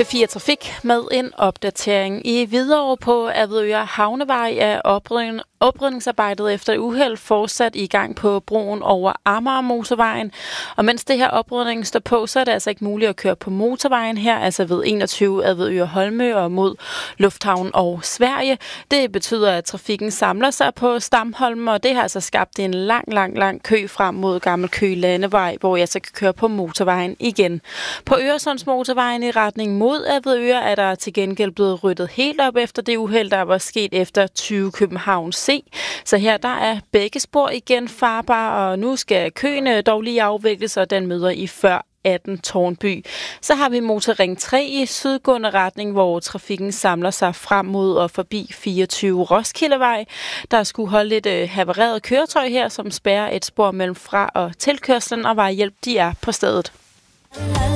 P4 Trafik med en opdatering. I Hvidovre på Avedøre Havnevej er oprydningsarbejdet efter et uheld fortsat i gang på broen over Amagermotorvejen. Og mens det her oprydning står på, så er det altså ikke muligt at køre på motorvejen her, altså ved 21 Avedøre Holme og mod Lufthavn og Sverige. Det betyder, at trafikken samler sig på Stamholm, og det har altså skabt en lang kø frem mod Gammel Køge Landevej, hvor jeg så kan køre på motorvejen igen. På Øresundsmotorvejen i retning mod Avedøre er der til gengæld blevet ryddet helt op efter det uheld, der var sket efter 20 København C. Så her der er begge spor igen farbare, og nu skal køen dog lige afvikles, og den møder I før 18 Tårnby. Så har vi Motorring 3 i sydgående retning, hvor trafikken samler sig frem mod og forbi 24 Roskildevej. Der skulle holde et havareret køretøj her, som spærrer et spor mellem fra- og tilkørslen, og vejhjælp de er på stedet.